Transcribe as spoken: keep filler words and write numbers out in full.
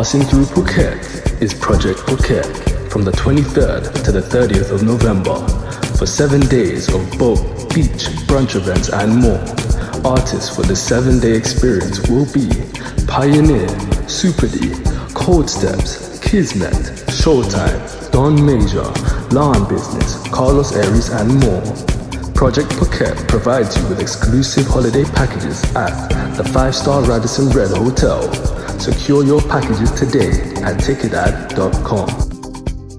Passing through Phuket is Project Phuket from the twenty-third to the thirtieth of November for seven days of boat, beach, brunch events and more. Artists for the seven-day experience will be Pioneer, Super D, Cold Steps, Kismet, Showtime, Don Major, Lawn Business, Carlos Aries and more. Project Phuket provides you with exclusive holiday packages at the five-star Radisson Red Hotel. Secure your packages today at ticketad dot com.